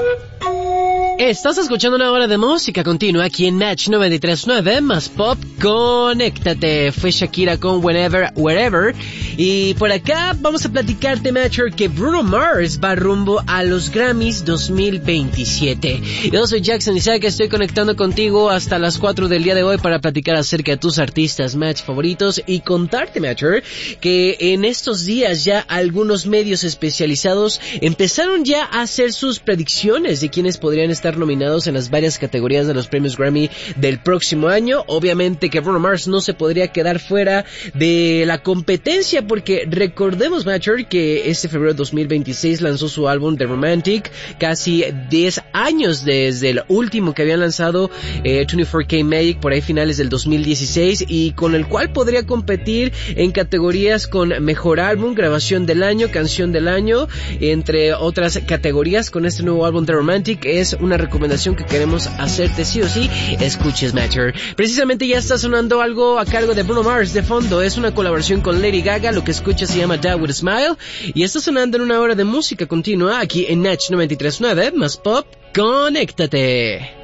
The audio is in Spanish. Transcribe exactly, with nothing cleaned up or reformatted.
Estás escuchando una hora de música continua aquí en Match noventa y tres punto nueve más Pop. Conéctate. Fue Shakira con Whenever, Wherever. Y por acá vamos a platicarte, Matcher, que Bruno Mars va rumbo a los Grammys dos mil veintisiete. Yo soy Jackson Isaac, estoy conectando contigo hasta las cuatro del día de hoy para platicar acerca de tus artistas Match favoritos y contarte, Matcher, que en estos días ya algunos medios especializados empezaron ya a hacer sus predicciones de quienes podrían estar nominados en las varias categorías de los premios Grammy del próximo año. Obviamente que Bruno Mars no se podría quedar fuera de la competencia, porque recordemos, Matcher, que este febrero de dos mil veintiséis lanzó su álbum The Romantic, casi diez años desde el último que habían lanzado, eh, veinticuatro K Magic, por ahí finales del dos mil dieciséis, y con el cual podría competir en categorías con mejor álbum, grabación del año, canción del año, entre otras categorías. Con este nuevo álbum The Romantic es una recomendación que queremos hacerte sí o sí escuches, Matcher. Precisamente ya está sonando algo a cargo de Bruno Mars de fondo, es una colaboración con Lady Gaga, lo que escuchas se llama Die With a Smile, y está sonando en una hora de música continua aquí en Natch noventa y tres punto nueve más Pop. Conéctate.